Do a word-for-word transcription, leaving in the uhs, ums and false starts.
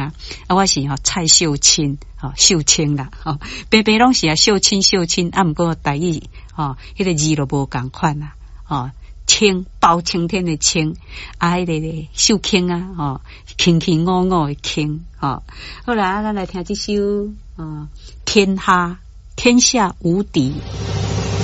啊，我是吼蔡秀清，吼秀清啦，吼白白拢是啊秀清秀清，啊毋过台语吼迄个字都无共款啦，吼青包青天的青，啊迄个咧秀清啊，吼轻轻我我的轻，吼好啦，咱来听这首哦天哈天下无敌。